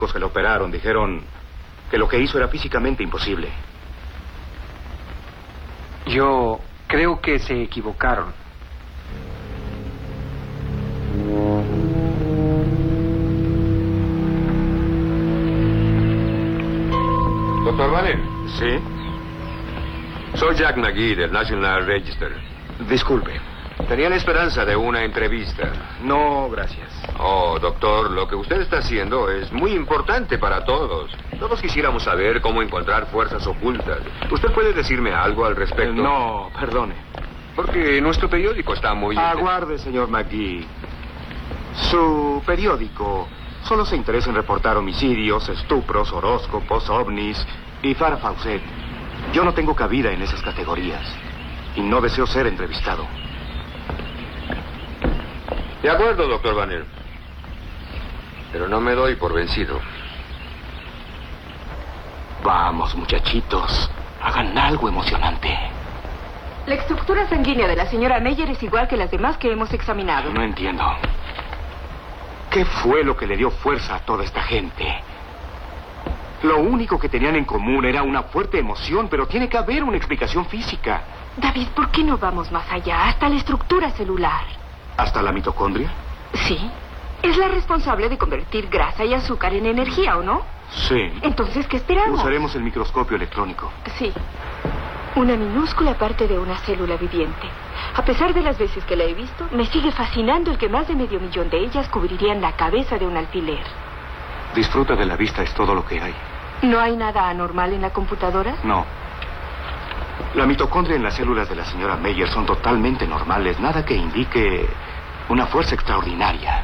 Los que lo operaron dijeron que lo que hizo era físicamente imposible. Yo creo que se equivocaron. Doctor Banner. ¿Sí? Soy Jack McGee del National Register. Disculpe. Tenía la esperanza de una entrevista. No, gracias. Oh, doctor, lo que usted está haciendo es muy importante para todos. Todos quisiéramos saber cómo encontrar fuerzas ocultas. ¿Usted puede decirme algo al respecto? No, perdone. Porque nuestro periódico está muy... Aguarde, señor McGee. Su periódico solo se interesa en reportar homicidios, estupros, horóscopos, ovnis y Farrah Fawcett. Yo no tengo cabida en esas categorías y no deseo ser entrevistado. De acuerdo, doctor Banner. Pero no me doy por vencido. Vamos, muchachitos. Hagan algo emocionante. La estructura sanguínea de la señora Meyer es igual que las demás que hemos examinado. No entiendo. ¿Qué fue lo que le dio fuerza a toda esta gente? Lo único que tenían en común era una fuerte emoción, pero tiene que haber una explicación física. David, ¿por qué no vamos más allá? Hasta la estructura celular. ¿Hasta la mitocondria? Sí. Es la responsable de convertir grasa y azúcar en energía, ¿o no? Sí. Entonces, ¿qué esperamos? Usaremos el microscopio electrónico. Sí. Una minúscula parte de una célula viviente. A pesar de las veces que la he visto, me sigue fascinando el que más de 500,000 de ellas cubrirían la cabeza de un alfiler. Disfruta de la vista, es todo lo que hay. ¿No hay nada anormal en la computadora? No. La mitocondria en las células de la señora Meyer son totalmente normales. Nada que indique una fuerza extraordinaria.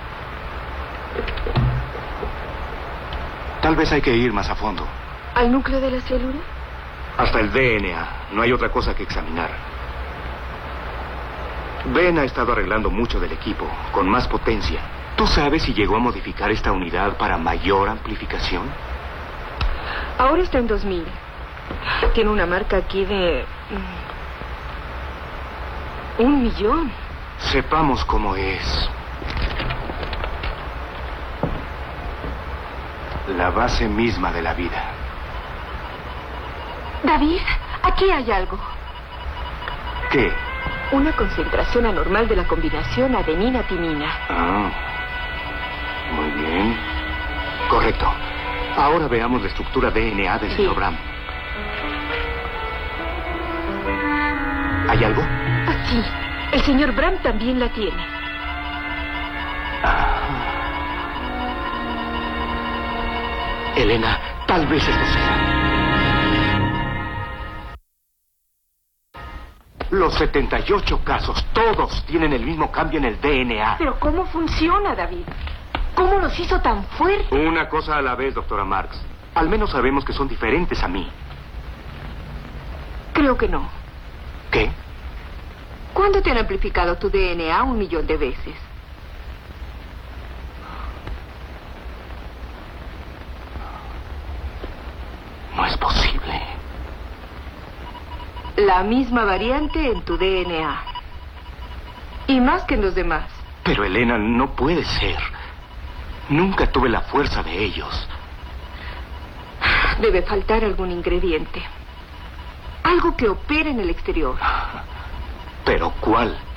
Tal vez hay que ir más a fondo. ¿Al núcleo de la célula? Hasta el DNA. No hay otra cosa que examinar. Ben ha estado arreglando mucho del equipo, con más potencia. ¿Tú sabes si llegó a modificar esta unidad para mayor amplificación? Ahora está en 2000. Tiene una marca aquí de... 1,000,000. Sepamos cómo es. La base misma de la vida. David, aquí hay algo. ¿Qué? Una concentración anormal de la combinación adenina-timina. Ah, muy bien. Correcto. Ahora veamos la estructura DNA del señor Bram. ¿Hay algo? Sí, el señor Bram también la tiene. Elena, tal vez esto sea. Los 78 casos, todos tienen el mismo cambio en el DNA. Pero ¿cómo funciona, David? ¿Cómo los hizo tan fuertes? Una cosa a la vez, doctora Marks. Al menos sabemos que son diferentes a mí. Creo que no. ¿Qué? ¿Cuándo te han amplificado tu DNA 1,000,000 de veces? No es posible. La misma variante en tu DNA. Y más que en los demás. Pero Elena, no puede ser. Nunca tuve la fuerza de ellos. Debe faltar algún ingrediente. Algo que opere en el exterior. ¿Pero cuál?